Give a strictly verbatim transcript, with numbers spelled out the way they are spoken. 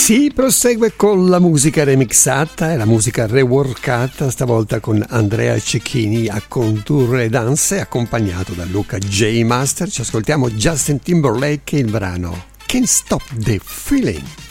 Si prosegue con la musica remixata e la musica reworkata, stavolta con Andrea Cecchini a condurre danze, accompagnato da Luca J. Master. Ci ascoltiamo Justin Timberlake e il brano Can't Stop the Feeling.